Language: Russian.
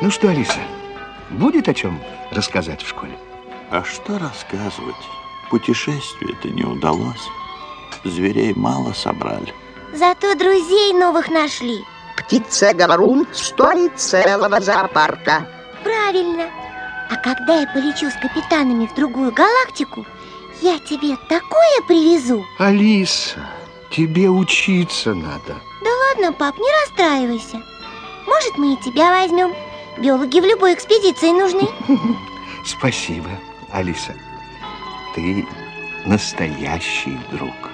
Ну что, Алиса, будет о чем рассказать в школе? А что рассказывать? Путешествие-то не удалось. Зверей мало собрали. Зато друзей новых нашли. Птица-говорун стоит целого зоопарка. Правильно. А когда я полечу с капитанами в другую галактику, я тебе такое привезу. Алиса, тебе учиться надо. Да ладно, пап, не расстраивайся. Может, мы и тебя возьмем. Биологи в любой экспедиции нужны. Спасибо, Алиса. Ты настоящий друг.